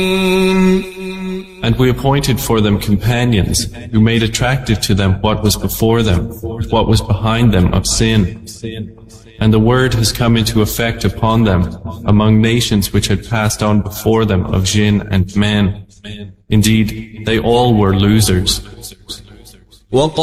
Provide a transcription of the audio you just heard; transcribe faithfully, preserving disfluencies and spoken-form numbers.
And we appointed for them companions, who made attractive to them what was before them, what was behind them of sin. And the word has come into effect upon them, among nations which had passed on before them of jinn and men. Indeed, they all were losers.